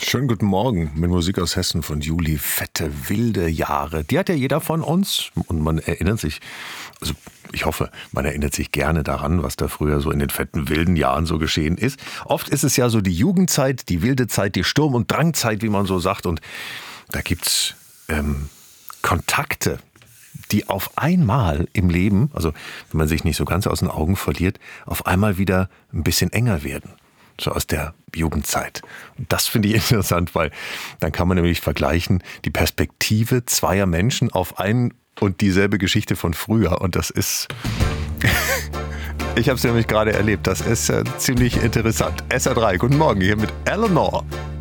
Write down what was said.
Schönen guten Morgen mit Musik aus Hessen von Juli. Fette, wilde Jahre. Die hat ja jeder von uns und man erinnert sich, also ich hoffe, man erinnert sich gerne daran, was da früher so in den fetten, wilden Jahren so geschehen ist. Oft ist es ja so die Jugendzeit, die wilde Zeit, die Sturm- und Drangzeit, wie man so sagt. Und da gibt's Kontakte, die auf einmal im Leben, also wenn man sich nicht so ganz aus den Augen verliert, auf einmal wieder ein bisschen enger werden. So aus der Jugendzeit. Und das finde ich interessant, weil dann kann man nämlich vergleichen, die Perspektive zweier Menschen auf ein und dieselbe Geschichte von früher. Und das ist, ich habe es nämlich gerade erlebt, das ist ziemlich interessant. SR3, guten Morgen hier mit Eleanor.